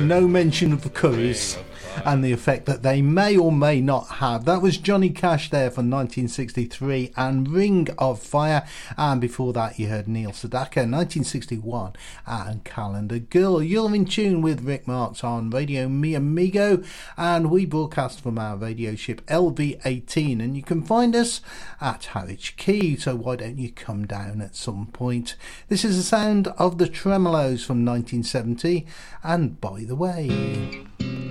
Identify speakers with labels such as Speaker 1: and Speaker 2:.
Speaker 1: no mention of the Curries and the effect that they may or may not have. That was Johnny Cash there from 1963 and Ring of Fire, and before that you heard Neil Sedaka 1961 and Calendar Girl. You're in tune with Rick Marks on Radio Mi Amigo, and we broadcast from our radio ship LV18, and you can find us at Harwich Quay, so why don't you come down at some point. This is the sound of the Tremolos from 1970, and By the Way.